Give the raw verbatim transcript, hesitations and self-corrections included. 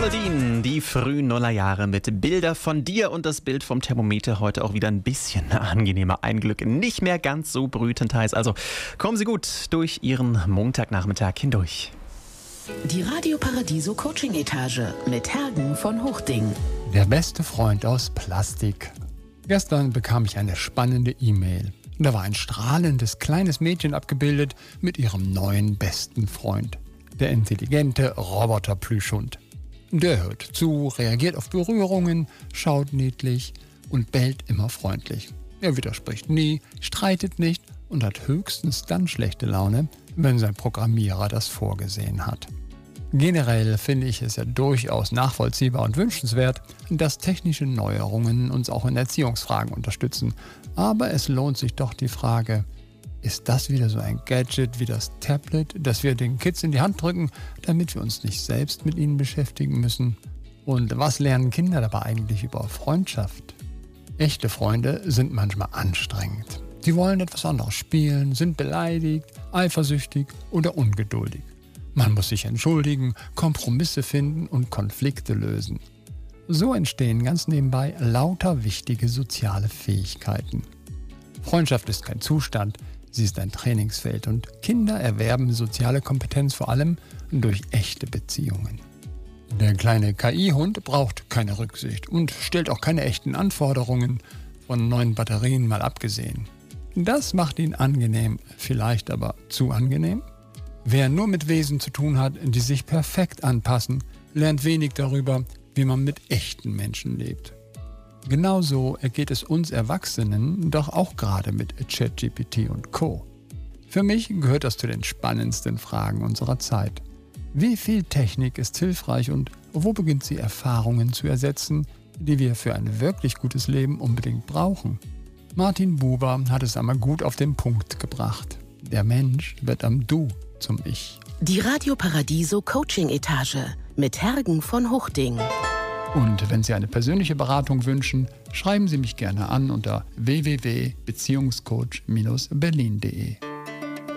Dean, die frühen Nullerjahre mit Bilder von dir und das Bild vom Thermometer heute auch wieder ein bisschen angenehmer. Ein Glück nicht mehr ganz so brütend heiß. Also kommen Sie gut durch Ihren Montagnachmittag hindurch. Die Radio Paradiso Coaching Etage mit Hergen von Hochding. Der beste Freund aus Plastik. Gestern bekam ich eine spannende E-Mail. Da war ein strahlendes kleines Mädchen abgebildet mit ihrem neuen besten Freund. Der intelligente Roboter-Plüschhund. Der hört zu, reagiert auf Berührungen, schaut niedlich und bellt immer freundlich. Er widerspricht nie, streitet nicht und hat höchstens dann schlechte Laune, wenn sein Programmierer das vorgesehen hat. Generell finde ich es ja durchaus nachvollziehbar und wünschenswert, dass technische Neuerungen uns auch in Erziehungsfragen unterstützen. Aber es lohnt sich doch die Frage, ist das wieder so ein Gadget wie das Tablet, das wir den Kids in die Hand drücken, damit wir uns nicht selbst mit ihnen beschäftigen müssen? Und was lernen Kinder dabei eigentlich über Freundschaft? Echte Freunde sind manchmal anstrengend. Sie wollen etwas anderes spielen, sind beleidigt, eifersüchtig oder ungeduldig. Man muss sich entschuldigen, Kompromisse finden und Konflikte lösen. So entstehen ganz nebenbei lauter wichtige soziale Fähigkeiten. Freundschaft ist kein Zustand, sie ist ein Trainingsfeld und Kinder erwerben soziale Kompetenz vor allem durch echte Beziehungen. Der kleine K I-Hund braucht keine Rücksicht und stellt auch keine echten Anforderungen, von neuen Batterien mal abgesehen. Das macht ihn angenehm, vielleicht aber zu angenehm. Wer nur mit Wesen zu tun hat, die sich perfekt anpassen, lernt wenig darüber, wie man mit echten Menschen lebt. Genauso ergeht es uns Erwachsenen doch auch gerade mit ChatGPT und Co. Für mich gehört das zu den spannendsten Fragen unserer Zeit. Wie viel Technik ist hilfreich und wo beginnt sie Erfahrungen zu ersetzen, die wir für ein wirklich gutes Leben unbedingt brauchen? Martin Buber hat es einmal gut auf den Punkt gebracht. Der Mensch wird am Du zum Ich. Die Radio Paradiso Coaching Etage mit Hergen von Hochding. Und wenn Sie eine persönliche Beratung wünschen, schreiben Sie mich gerne an unter w w w punkt beziehungscoach Bindestrich berlin punkt de.